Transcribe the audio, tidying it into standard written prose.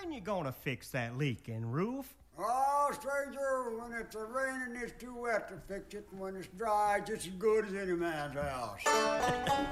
When you gonna fix that leaking roof? Oh, stranger, when it's raining, it's too wet to fix it. And when it's dry, it's just as good as any man's house.